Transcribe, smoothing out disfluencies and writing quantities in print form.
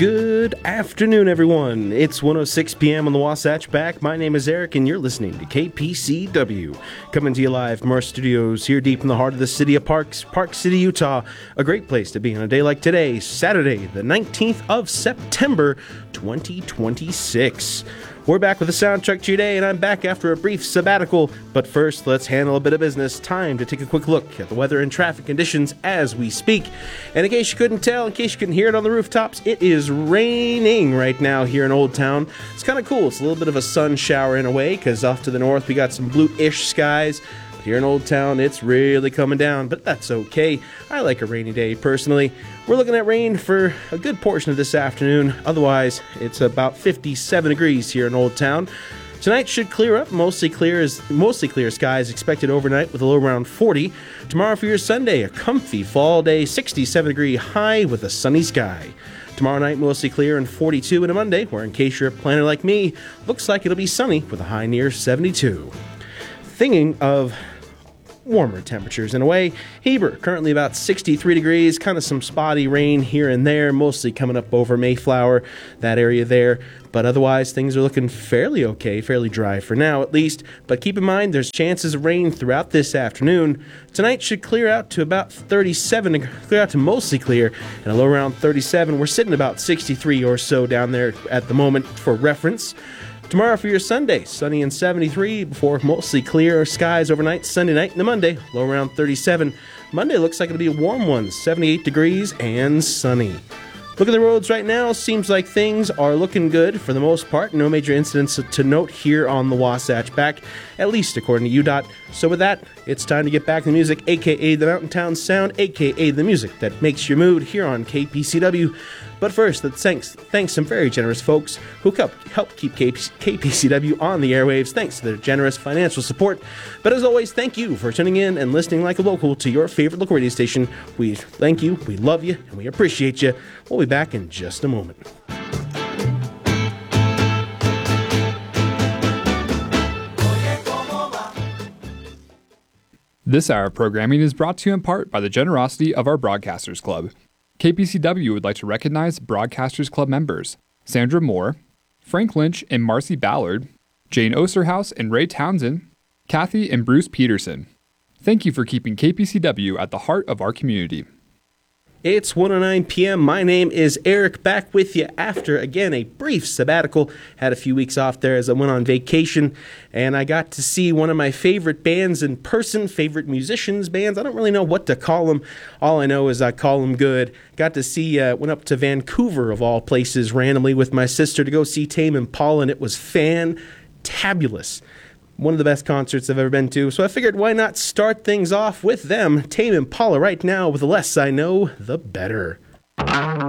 Good afternoon, everyone. It's 1:06 p.m. on the Wasatch Back. My name is Eric, and you're listening to KPCW. Coming to you live from our studios here deep in the heart of the city of Park City, Utah. A great place to be on a day like today, Saturday, the 19th of September, 2026. We're back with a soundtrack today, and I'm back after a brief sabbatical. But first, let's handle a bit of business. Time to take a quick look at the weather and traffic conditions as we speak. And in case you couldn't tell, in case you couldn't hear it on the rooftops, it is raining right now here in Old Town. It's kind of cool. It's a little bit of a sun shower in a way, because off to the north we got some blue-ish skies. Here in Old Town, it's really coming down, but that's okay. I like a rainy day, personally. We're looking at rain for a good portion of this afternoon. Otherwise, it's about 57 degrees here in Old Town. Tonight should clear up. Mostly clear skies expected overnight with a low around 40. Tomorrow for your Sunday, a comfy fall day, 67-degree high with a sunny sky. Tomorrow night, mostly clear and 42, and a Monday, where in case you're a planner like me, looks like it'll be sunny with a high near 72. Thinking of warmer temperatures in a way, Heber currently about 63 degrees, kind of some spotty rain here and there, mostly coming up over Mayflower, that area there, but otherwise things are looking fairly okay, fairly dry for now at least. But keep in mind there's chances of rain throughout this afternoon. Tonight should clear out to about 37, clear out to mostly clear, and a low around 37. We're sitting about 63 or so down there at the moment for reference. Tomorrow for your Sunday, sunny and 73 before mostly clear skies overnight. Sunday night and the Monday, low around 37. Monday looks like it'll be a warm one, 78 degrees and sunny. Look at the roads right now. Seems like things are looking good for the most part. No major incidents to note here on the Wasatch Back, at least according to UDOT. So with that, it's time to get back to the music, a.k.a. the Mountain Town Sound, a.k.a. the music that makes your mood here on KPCW. But first, thanks some very generous folks who help keep KPCW on the airwaves, thanks to their generous financial support. But as always, thank you for tuning in and listening like a local to your favorite local radio station. We thank you, we love you, and we appreciate you. We'll be back in just a moment. This hour of programming is brought to you in part by the generosity of our Broadcasters Club. KPCW would like to recognize Broadcasters Club members Sandra Moore, Frank Lynch and Marcy Ballard, Jane Osterhaus and Ray Townsend, Kathy and Bruce Peterson. Thank you for keeping KPCW at the heart of our community. It's 1:09 p.m. My name is Eric, back with you after, again, a brief sabbatical. Had a few weeks off there as I went on vacation, and I got to see one of my favorite bands in person, favorite musicians bands. I don't really know what to call them. All I know is I call them good. Got to see, went up to Vancouver, of all places, randomly with my sister to go see Tame Impala, and it was fantabulous. One of the best concerts I've ever been to, so I figured why not start things off with them. Tame Impala right now with the less I know, the better.